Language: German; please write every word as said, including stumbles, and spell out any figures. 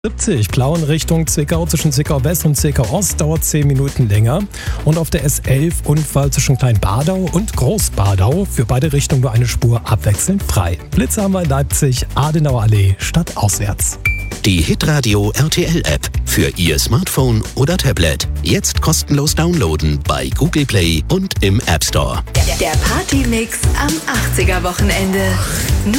siebzig, Plauen Richtung Zwickau zwischen Zwickau West und Zwickau Ost dauert zehn Minuten länger. Und auf der S elf Unfall zwischen Kleinbadau und Großbadau, für beide Richtungen nur eine Spur abwechselnd frei. Blitze haben wir in Leipzig, Adenauer Allee, stadtauswärts. Die Hitradio R T L App für Ihr Smartphone oder Tablet. Jetzt kostenlos downloaden bei Google Play und im App Store. Der Partymix am achtziger Wochenende. Nur